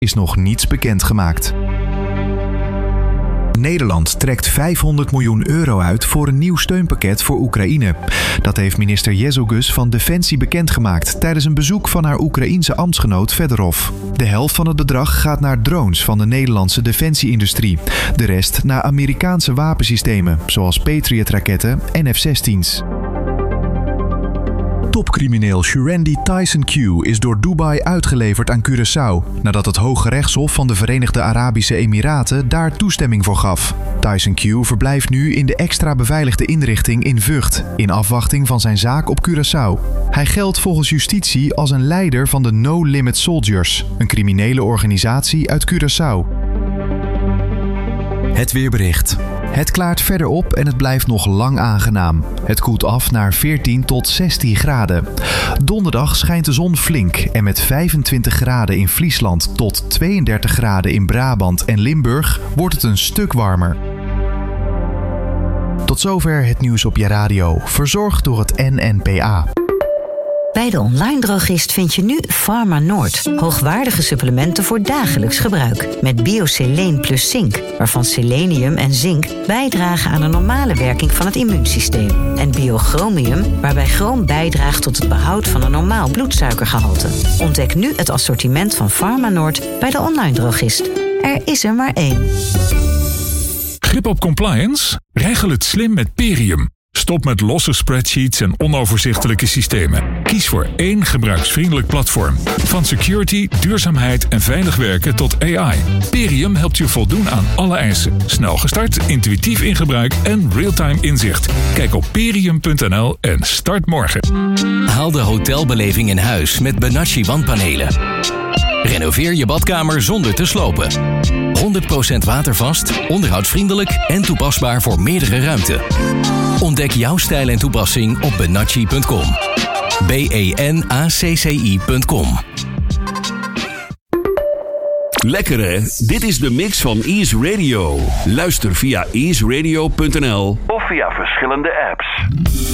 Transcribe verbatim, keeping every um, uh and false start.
is nog niets bekendgemaakt. Nederland trekt vijfhonderd miljoen euro uit voor een nieuw steunpakket voor Oekraïne. Dat heeft minister Jezogus van Defensie bekendgemaakt tijdens een bezoek van haar Oekraïense ambtsgenoot Fedorov. De helft van het bedrag gaat naar drones van de Nederlandse defensieindustrie. De rest naar Amerikaanse wapensystemen, zoals Patriot-raketten en F zestien's. Topcrimineel Shurendi Tyson Q is door Dubai uitgeleverd aan Curaçao, nadat het Hoge Rechtshof van de Verenigde Arabische Emiraten daar toestemming voor gaf. Tyson Q verblijft nu in de extra beveiligde inrichting in Vught, in afwachting van zijn zaak op Curaçao. Hij geldt volgens justitie als een leider van de No Limit Soldiers, een criminele organisatie uit Curaçao. Het weerbericht. Het klaart verder op en het blijft nog lang aangenaam. Het koelt af naar veertien tot zestien graden. Donderdag schijnt de zon flink en met vijfentwintig graden in Friesland tot tweeëndertig graden in Brabant en Limburg wordt het een stuk warmer. Tot zover het nieuws op je radio, verzorgd door het N N P A. Bij de online drogist vind je nu Pharma Noord. Hoogwaardige supplementen voor dagelijks gebruik. Met Bioselene plus zink, waarvan selenium en zink bijdragen aan een normale werking van het immuunsysteem. En Biochromium, waarbij chroom bijdraagt tot het behoud van een normaal bloedsuikergehalte. Ontdek nu het assortiment van Pharma Noord bij de online drogist. Er is er maar één. Grip op compliance? Regel het slim met Perium. Stop met losse spreadsheets en onoverzichtelijke systemen. Kies voor één gebruiksvriendelijk platform. Van security, duurzaamheid en veilig werken tot A I. Perium helpt je voldoen aan alle eisen. Snel gestart, intuïtief in gebruik en real-time inzicht. Kijk op perium punt n l en start morgen. Haal de hotelbeleving in huis met Benacci wandpanelen. Renoveer je badkamer zonder te slopen. honderd procent watervast, onderhoudsvriendelijk en toepasbaar voor meerdere ruimten. Ontdek jouw stijl en toepassing op benacci punt com. B E N A C C I punt com. Lekker hè? Dit is de mix van Ease Radio. Luister via ease radio punt n l of via verschillende apps.